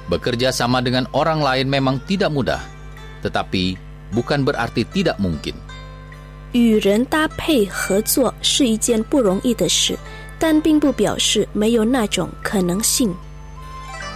Bekerja sama dengan orang lain memang tidak mudah, tetapi bukan berarti tidak mungkin. 与人搭配合作是一件不容易的事，但并不表示没有那种可能性。